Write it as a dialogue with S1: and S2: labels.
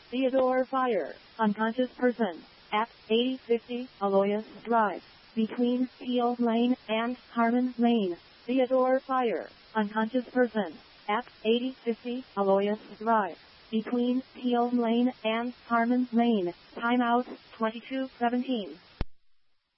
S1: Theodore Fire, unconscious person, at 8050 Aloysius Drive, between Peel Lane and Harmon Lane. Theodore Fire, unconscious person, at 8050 Aloysius Drive, between Peel Lane and Harmon Lane. Timeout 22:17.